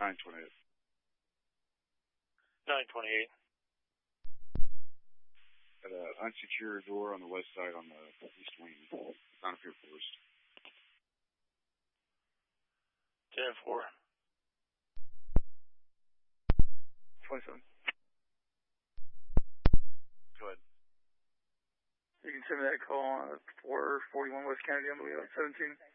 928. 928. Got an unsecured door on the west side on the east wing. Not up here first. 10-4. 27. Go ahead. You can send me that call on 441 West Kennedy, I believe, 17.